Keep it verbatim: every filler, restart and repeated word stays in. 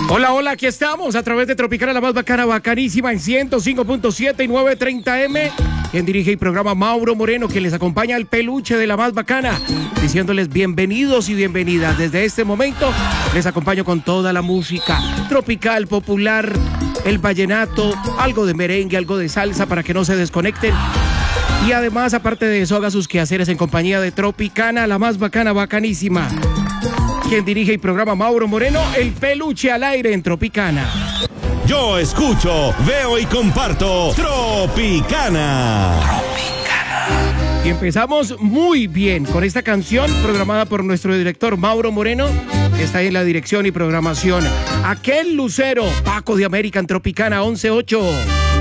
Hola, hola, aquí estamos a través de Tropicana, la más bacana, bacanísima en ciento cinco punto siete y novecientos treinta eme. Quien dirige y programa Mauro Moreno, que les acompaña el peluche de la más bacana, diciéndoles bienvenidos y bienvenidas. Desde este momento les acompaño con toda la música tropical, popular, el vallenato, algo de merengue, algo de salsa para que no se desconecten. Y además, aparte de eso, haga sus quehaceres en compañía de Tropicana, la más bacana, bacanísima. Quien dirige y programa Mauro Moreno, el peluche al aire en Tropicana. Yo escucho, veo y comparto Tropicana. Tropicana. Y empezamos muy bien con esta canción programada por nuestro director Mauro Moreno, que está en la dirección y programación. Aquel lucero, Paco de América en Tropicana once ocho.